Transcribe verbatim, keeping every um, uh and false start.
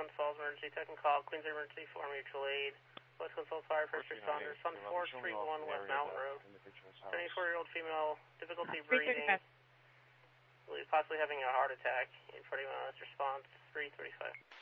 Glens Falls Emergency Tech and Call, Queens Emergency for Mutual Aid. Let's consult fire first responders. On four three one West Mountain Road. seventy-four-year-old female, difficulty breathing. Possibly having a heart attack. In forty minutes response, three thirty-five.